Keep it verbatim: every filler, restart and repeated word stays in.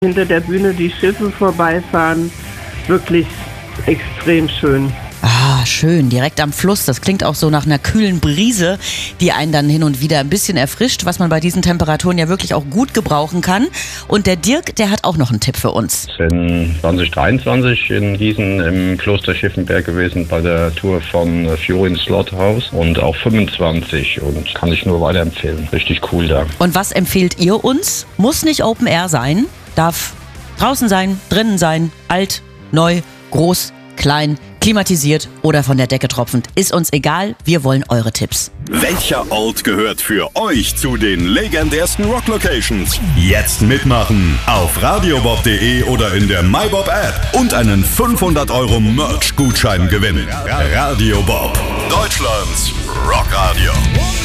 hinter der Bühne die Schiffe vorbeifahren. Wirklich extrem schön. Ah, schön, direkt am Fluss. Das klingt auch so nach einer kühlen Brise, die einen dann hin und wieder ein bisschen erfrischt, was man bei diesen Temperaturen ja wirklich auch gut gebrauchen kann. Und der Dirk, der hat auch noch einen Tipp für uns. Ich bin zwanzig dreiundzwanzig in Gießen im Kloster Schiffenberg gewesen bei der Tour von Fiorin Slaughterhouse und auch fünfundzwanzig und kann ich nur weiterempfehlen. Richtig cool da. Und was empfehlt ihr uns? Muss nicht Open Air sein, darf draußen sein, drinnen sein, alt, neu, groß, klein, klimatisiert oder von der Decke tropfend. Ist uns egal, wir wollen eure Tipps. Welcher Ort gehört für euch zu den legendärsten Rock-Locations? Jetzt mitmachen auf radiobob punkt de oder in der MyBob-App und einen fünfhundert Euro Merch-Gutschein gewinnen. Radio Bob, Deutschlands Rockradio.